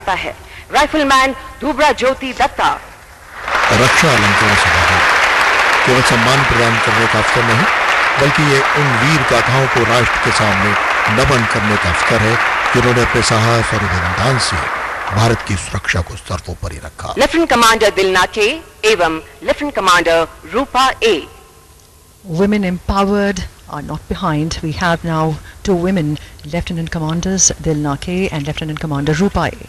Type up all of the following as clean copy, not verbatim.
है राइफलमैन धुबरा ज्योति दत्ता। रक्षा अलंकरण सभा केवल सम्मान प्रदान करने का अवसर नहीं, बल्कि ये उन वीर गाथाओं को राष्ट्र के सामने नमन करने का अवसर है जिन्होंने अपने साहस और बलिदान से भारत की सुरक्षा को सर्वोपरि रखा। लेफ्टिनेंट कमांडर दिलना के एवं lieutenant commander Rupa A. Women empowered are not behind. We have now two women, Lieutenant Commanders Dilna K and Lieutenant Commander Rupa A.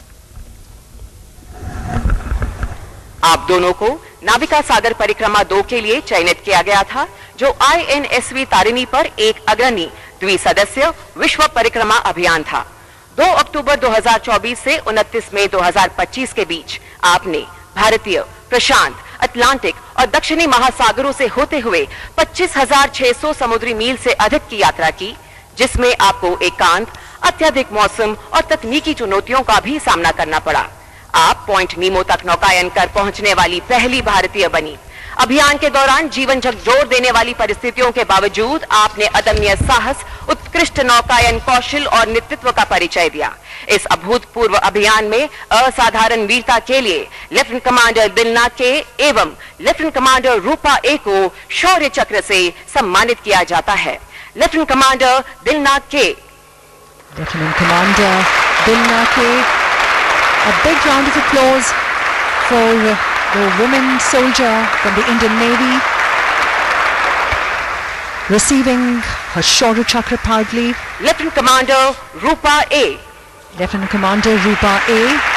आप दोनों को नाविका सागर परिक्रमा 2 के लिए चयनित किया गया था, जो INSV तारिणी पर एक अग्रणी द्विसदस्य विश्व परिक्रमा अभियान था। 2 अक्टूबर 2024 से 29 मई 2025 के बीच आपने भारतीय, प्रशांत, अटलांटिक और दक्षिणी महासागरों से होते हुए 25,600 समुद्री मील से अधिक की यात्रा की, जिसमें आपको एकांत, अत्यधिक मौसम और तकनीकी चुनौतियों का भी सामना करना पड़ा। आप पॉइंट नीमो तक नौकायन कर पहुंचने वाली पहली भारतीय बनी। अभियान के दौरान जीवन झकझोर देने वाली परिस्थितियों के बावजूद आपने अदम्य साहस, उत्कृष्ट नौकायन कौशल और नेतृत्व का परिचय दिया। इस अभूतपूर्व अभियान में असाधारण वीरता के लिए लेफ्टिनेंट कमांडर दिलना के एवं लेफ्टिनेंट कमांडर रूपा ए को शौर्य चक्र से सम्मानित किया जाता है। लेफ्टिनेंट कमांडर दिलना के। लेफ्टिनेंट कमांडर दिलना के, a big round of applause for the woman soldier from the Indian Navy receiving her Shaurya Chakra proudly. Lieutenant Commander Rupa A. Lieutenant Commander Rupa A.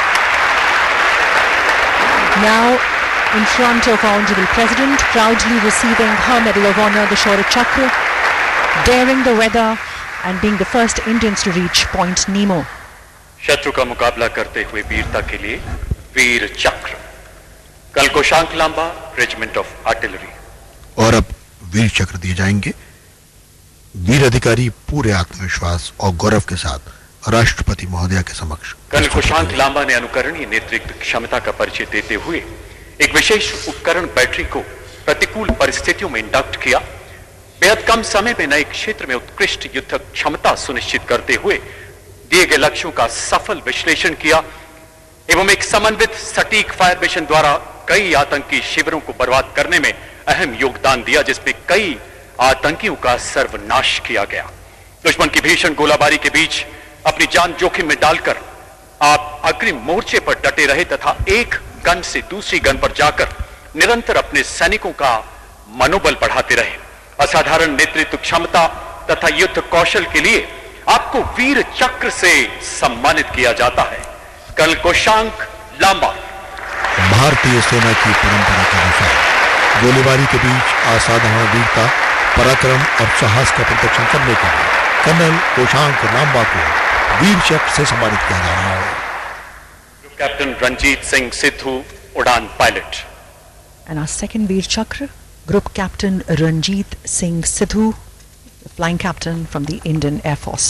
Now in front of our Honorable President, proudly receiving her Medal of Honor, the Shaurya Chakra, daring the weather and being the first Indians to reach Point Nemo. शत्रु का मुकाबला करते हुए वीरता के लिए वीर चक्र, कल कोशांक लांबा रेजिमेंट ऑफ आर्टिलरी। और अब वीर चक्र दिए जाएंगे। वीर अधिकारी पूरे आत्मविश्वास और गौरव के साथ राष्ट्रपति महोदया के समक्ष। कल कोशांक लांबा ने अनुकरणीय नेतृत्व क्षमता का परिचय देते हुए एक विशेष उपकरण बैटरी को प्रतिकूल परिस्थितियों में इंडक्ट किया, बेहद कम समय में नए क्षेत्र में उत्कृष्ट युद्ध क्षमता सुनिश्चित करते हुए दिए गए लक्ष्यों का सफल विश्लेषण किया एवं एक समन्वित सटीक फायर मिशन द्वारा कई आतंकी शिविरों को बर्बाद करने में अहम योगदान दिया, जिसमें कई आतंकियों का सर्वनाश किया गया। दुश्मन की भीषण गोलाबारी के बीच अपनी जान जोखिम में डालकर आप अग्रिम मोर्चे पर डटे रहे तथा एक गन से दूसरी गन पर जाकर निरंतर अपने सैनिकों का मनोबल बढ़ाते रहे। असाधारण नेतृत्व क्षमता तथा युद्ध कौशल के लिए आपको वीर चक्र से सम्मानित किया जाता है। कल कोशांक लांबा। भारतीय सेना की परंपरा के अनुसार गोलीबारी के बीच असाधारण वीरता, पराक्रम और साहस का प्रदर्शन करने के लिए कर्नल कोशांक लांबा को वीर चक्र से सम्मानित किया जा रहा है। कैप्टन रंजीत सिंह सिद्धू, उड़ान pilot. And our second Veer Chakra, Group Captain Ranjit Singh Sidhu, flying captain from the Indian Air Force.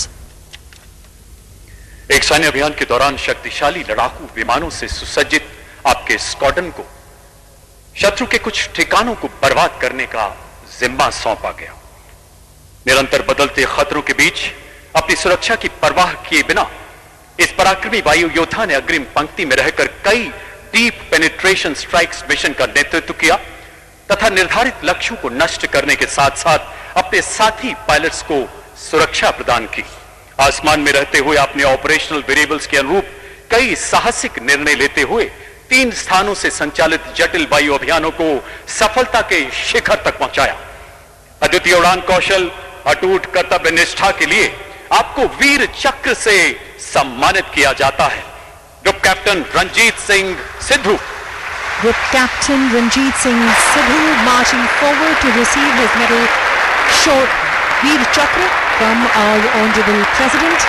एक सैन्य अभियान के दौरान शक्तिशाली लड़ाकू विमानों से सुसज्जित आपके स्क्वाड्रन को शत्रु के कुछ ठिकानों को बर्बाद करने का जिम्मा सौंपा गया। निरंतर बदलते खतरों के बीच अपनी सुरक्षा की परवाह किए बिना इस पराक्रमी वायु योद्धा ने अग्रिम पंक्ति में रहकर कई डीप पेनिट्रेशन स्ट्राइक्स मिशन का नेतृत्व किया तथा निर्धारित लक्ष्यों को नष्ट करने के साथ साथ अपने साथी पायलट्स को सुरक्षा प्रदान की। आसमान में रहते हुए आपने ऑपरेशनल वेरिएबल्स के अनुरूप कई साहसिक निर्णय लेते हुए 3 स्थानों से संचालित जटिल वायु अभियानों को सफलता के शिखर तक पहुंचाया। अद्वितीय उड़ान कौशल, अटूट कर्तव्य निष्ठा के लिए आपको वीर चक्र से सम्मानित किया जाता है। Group captain Ranjit Singh Sidhu. Group Captain Ranjit Singh Sidhu marching forward to receive his medal, Veer Chakra, from our Honorable President.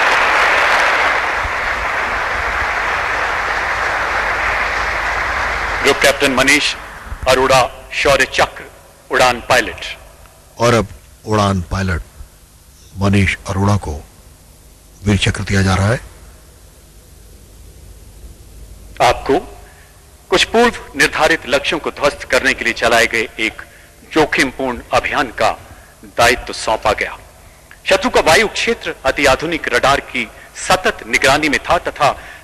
Group Captain Manish Arora, शौर्य चक्र, उड़ान पायलट। और अब उड़ान पायलट मनीष अरोड़ा को वीर चक्र दिया जा रहा है। आपको कुछ पूर्व निर्धारित लक्ष्यों को ध्वस्त करने के लिए चलाए गए एक जोखिमपूर्ण अभियान का दायित्व सौंपा गया। शत्रु का वायु क्षेत्र अति आधुनिक रडार की सतत निगरानी में था तथा